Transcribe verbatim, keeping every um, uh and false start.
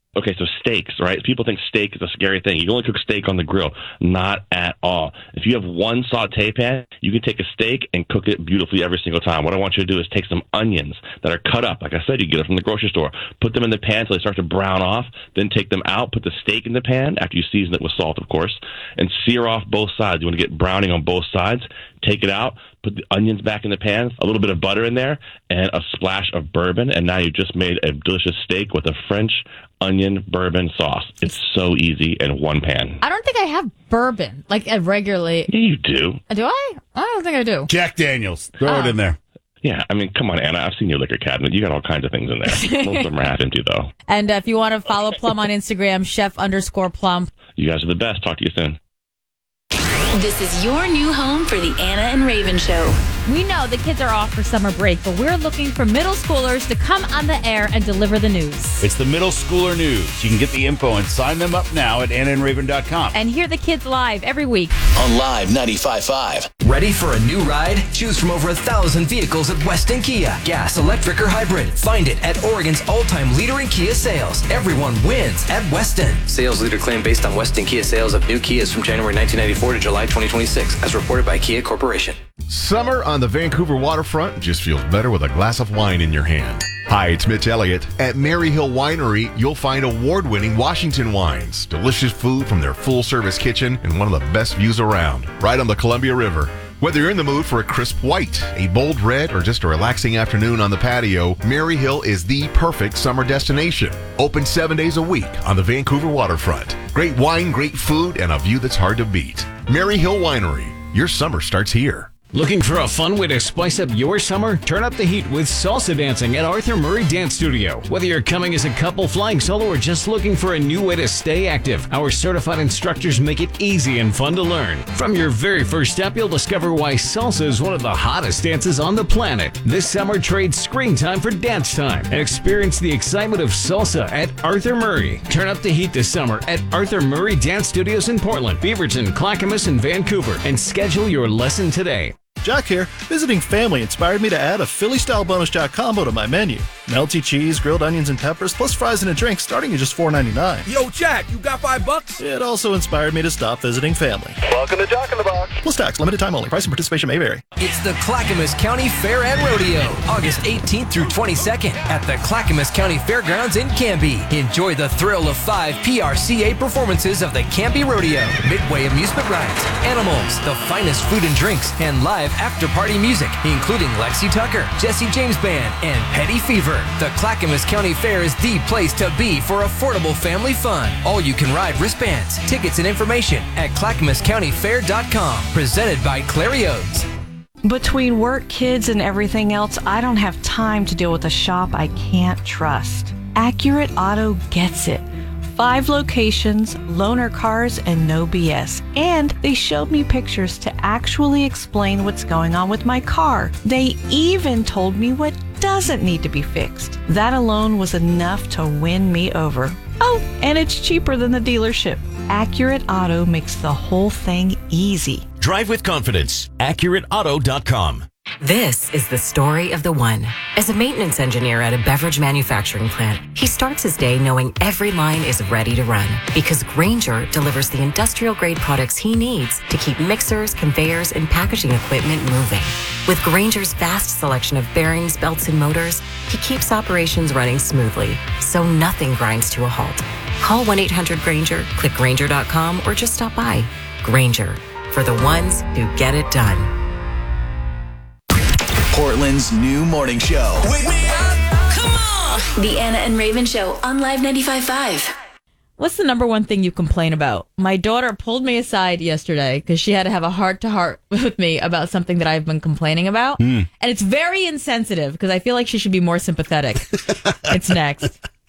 Okay, so steaks, right? People think steak is a scary thing. You can only cook steak on the grill. Not at all. If you have one saute pan, you can take a steak and cook it beautifully every single time. What I want you to do is take some onions that are cut up. Like I said, you get it from the grocery store. Put them in the pan until they start to brown off. Then take them out. Put the steak in the pan after you season it with salt, of course, and sear off both sides. You want to get browning on both sides. Take it out. Put the onions back in the pan, a little bit of butter in there, and a splash of bourbon. And now you just made a delicious steak with a French onion bourbon sauce. It's so easy in one pan. I don't think I have bourbon, like uh, regularly. Yeah, you do. Do I? I don't think I do. Jack Daniels. Throw Oh. it in there. Yeah, I mean, come on, Anna. I've seen your liquor cabinet. You got all kinds of things in there. Most of them are half empty, though. And uh, if you want to follow Plum on Instagram, chef underscore Plum. You guys are the best. Talk to you soon. This is your new home for the Anna and Raven Show. We know the kids are off for summer break, but we're looking for middle schoolers to come on the air and deliver the news. It's the Middle Schooler News. You can get the info and sign them up now at anna and raven dot com. And hear the kids live every week. On Live ninety-five point five. Ready for a new ride? Choose from over a thousand vehicles at Weston Kia. Gas, electric, or hybrid. Find it at Oregon's all-time leader in Kia sales. Everyone wins at Weston. Sales leader claim based on Weston Kia sales of new Kias from January nineteen ninety-four to July twenty twenty-six, as reported by Kia Corporation. Summer on the Vancouver waterfront just feels better with a glass of wine in your hand. Hi, it's Mitch Elliott. At Mary Hill Winery, you'll find award-winning Washington wines, delicious food from their full-service kitchen, and one of the best views around, right on the Columbia River. Whether you're in the mood for a crisp white, a bold red, or just a relaxing afternoon on the patio, Mary Hill is the perfect summer destination. Open seven days a week on the Vancouver waterfront. Great wine, great food, and a view that's hard to beat. Mary Hill Winery. Your summer starts here. Looking for a fun way to spice up your summer? Turn up the heat with salsa dancing at Arthur Murray Dance Studio. Whether you're coming as a couple, flying solo, or just looking for a new way to stay active, our certified instructors make it easy and fun to learn. From your very first step, you'll discover why salsa is one of the hottest dances on the planet. This summer, trade screen time for dance time and experience the excitement of salsa at Arthur Murray. Turn up the heat this summer at Arthur Murray Dance Studios in Portland, Beaverton, Clackamas, and Vancouver, and schedule your lesson today. Jack here. Visiting family inspired me to add a Philly-style bonus Jack combo to my menu. Melty cheese, grilled onions and peppers, plus fries and a drink starting at just four ninety-nine. Yo, Jack, you got five bucks? It also inspired me to stop visiting family. Welcome to Jack in the Box. Plus tax, limited time only. Price and participation may vary. It's the Clackamas County Fair and Rodeo, August eighteenth through twenty-second at the Clackamas County Fairgrounds in Canby. Enjoy the thrill of five P R C A performances of the Canby Rodeo, Midway amusement rides, animals, the finest food and drinks, and live after-party music, including Lexi Tucker, Jesse James Band, and Petty Fever. The Clackamas County Fair is the place to be for affordable family fun. All-you-can-ride wristbands, tickets, and information at clackamas county fair dot com. Presented by Clarios. Between work, kids, and everything else, I don't have time to deal with a shop I can't trust. Accurate Auto gets it. Five locations, loaner cars, and no B S. And they showed me pictures to actually explain what's going on with my car. They even told me what doesn't need to be fixed. That alone was enough to win me over. Oh, and it's cheaper than the dealership. Accurate Auto makes the whole thing easy. Drive with confidence. accurate auto dot com. This is the story of the one. As a maintenance engineer at a beverage manufacturing plant, he starts his day knowing every line is ready to run because Grainger delivers the industrial-grade products he needs to keep mixers, conveyors, and packaging equipment moving. With Grainger's vast selection of bearings, belts, and motors, he keeps operations running smoothly, so nothing grinds to a halt. Call one eight hundred Grainger, click Grainger dot com, or just stop by. Grainger, for the ones who get it done. Portland's new morning show. Wake me up! Come on! The Anna and Raven Show on Live ninety-five point five. What's the number one thing you complain about? My daughter pulled me aside yesterday because she had to have a heart-to-heart with me about something that I've been complaining about. Mm. And it's very insensitive because I feel like she should be more sympathetic. It's next.